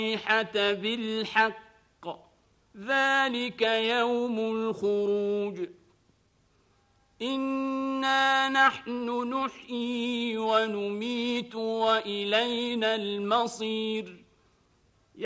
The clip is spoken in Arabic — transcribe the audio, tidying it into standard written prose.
بالحق ذلك يوم الخروج إنا نحن نحيي ونميت وإلينا المصير